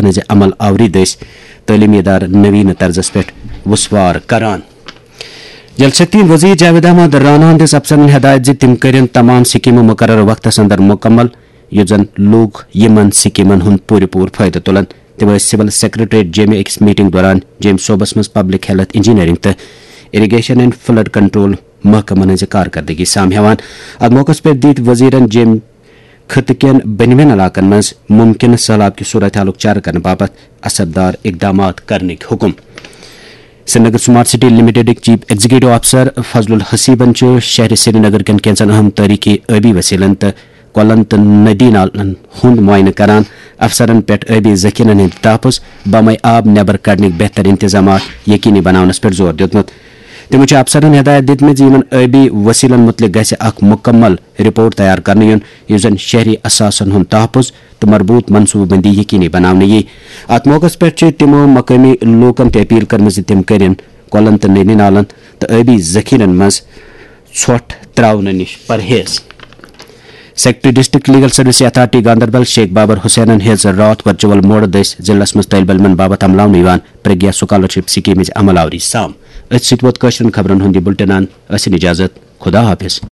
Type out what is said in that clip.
پالن ہز عمل آوری دس تعلیمی ادارہ نوین طرزس پہ وسوار کران. جل شکتی وزیر جاوید احمد رانا ہندس افسرن ہدایت تم کرن تمام سکیموں مقرر وقتس اندر مکمل یُس زن لوگ یمن سکیمن ہند پور فائدہ تلن. تم سول سیکرٹریٹ جیمہ اکس میٹنگ دوران جیم صوبس مز پبلک ہیلتھ انجینئرنگ تو irrigation and flood control محکمن his کارکردگی سامہوان. ات موقع پہ دت وزیرن جیم خطہ کین بنوین علاقن مز ممکنہ سہلاب کی صورت حالک چارہ کرنے باپت اثردار اقدامات کرنے حکم. سری Nagar smart city limited chief executive افسر فضل الحسیبن شہر سری نگر کن کینچن اہم تاریخی آبی وسیلن تو کولن تو ندی نالن ہند معائنہ کران. افسرن پہ آبی ذخیرن ہند تحفظ بمے آب نبر کڑنے بہتر انتظامات یقینی بناونس پہ زور دیتمت. تمو افسرن ہدایت دتمت یمن آبی وسیلن متعلق گژھِ اخ مکمل رپورٹ تیار کرنے یون یُس زن شہری اثاثن ہند تحفظ تو مربوط منصوبہ بندی یقینی بنانے یی. ات موقع پہ تمو مقامی لوکن تہ اپیل کرم تم کرن کولن تو ندی نالن تو آبی ذخیرن مز ژھۄٹھ تراونہ نش پرہیز. Secretary district legal service authority Ganderbal شیخ بابر حسینن ہز رات ورچوئل موڈ دس ضلع مز طالب علمن باپت عملاؤن پرگیا سکالرشپ سکیم عمل آوری سام. ات ست ووت خبرن ہند بلٹنان. اجازت خدا حافظ.